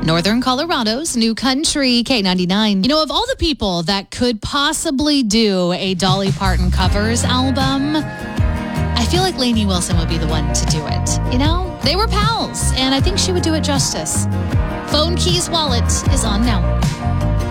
Northern Colorado's New Country, K99. You know, of all the people that could possibly do a Dolly Parton covers album, I feel like Lainey Wilson would be the one to do it. You know, they were pals, and I think she would do it justice. Phone Keys Wallet is on now.